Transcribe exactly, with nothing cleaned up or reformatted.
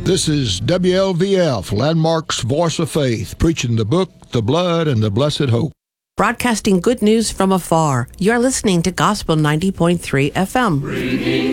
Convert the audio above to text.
This is W L V F, Landmark's Voice of Faith, preaching the book, the blood, and the blessed hope. Broadcasting good news from afar. You're listening to Gospel ninety point three F M. Bringing